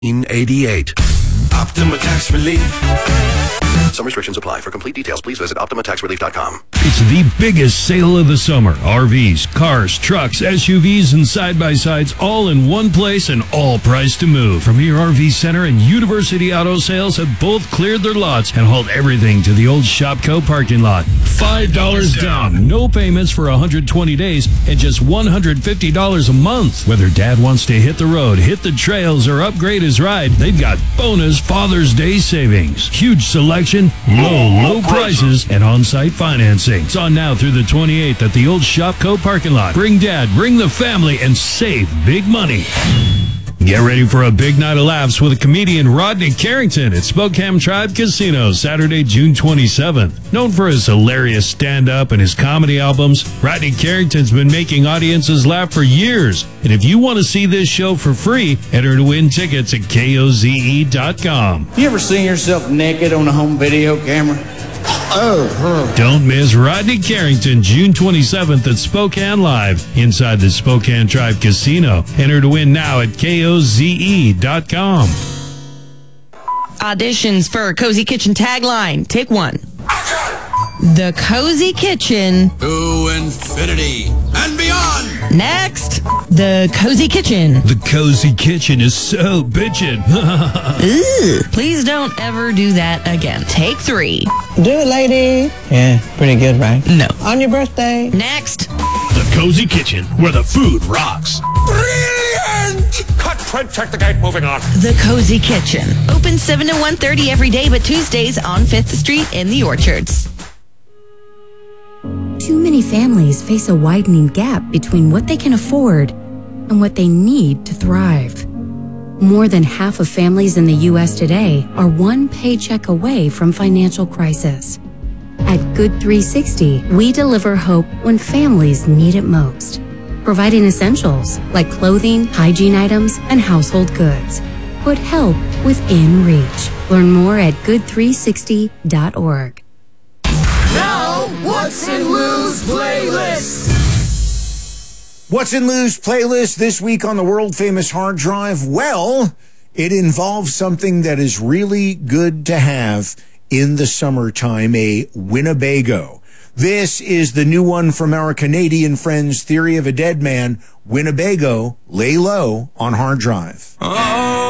1988. Optima Tax Relief. Some restrictions apply. For complete details, please visit OptimaTaxRelief.com. It's the biggest sale of the summer. RVs, cars, trucks, SUVs, and side-by-sides all in one place and all priced to move. Premier RV Center and University Auto Sales have both cleared their lots and hauled everything to the old Shopco parking lot. $5 down, no payments for 120 days, and just $150 a month. Whether Dad wants to hit the road, hit the trails, or upgrade his ride, they've got bonus Father's Day savings. Huge selection, low prices, and on-site financing. It's on now through the 28th at the old Shopco parking lot. Bring Dad, bring the family, and save big money. Get ready for a big night of laughs with comedian Rodney Carrington at Spokane Tribe Casino, Saturday, June 27th. Known for his hilarious stand-up and his comedy albums, Rodney Carrington's been making audiences laugh for years. And if you want to see this show for free, enter to win tickets at KOZE.com. You ever seen yourself naked on a home video camera? Don't miss Rodney Carrington, June 27th at Spokane Live, inside the Spokane Tribe Casino. Enter to win now at KOZE.com. Auditions for Cozy Kitchen tagline. Take one. The Cozy Kitchen. To infinity and beyond. Next, the Cozy Kitchen. The Cozy Kitchen is so bitchin'. Ugh. Please don't ever do that again. Take three. Do it, lady. Yeah, pretty good, right? No. On your birthday. Next, The Cozy Kitchen, where the food rocks. Brilliant! Cut, Fred, check the gate, moving on. the Cozy Kitchen. Open 7 to 1:30 every day, but Tuesdays on 5th Street in the Orchards. Too many families face a widening gap between what they can afford and what they need to thrive. More than half of families in the U.S. today are one paycheck away from financial crisis. At Good 360, we deliver hope when families need it most, providing essentials like clothing, hygiene items, and household goods. Put help within reach. Learn more at good360.org. Now, What's in Lou's playlist? What's in Lou's playlist this week on the world-famous hard drive? Well, it involves something that is really good to have in the summertime, a Winnebago. This is the new one from our Canadian friends, Theory of a Dead Man, Winnebago, Lay Low on hard drive. Oh.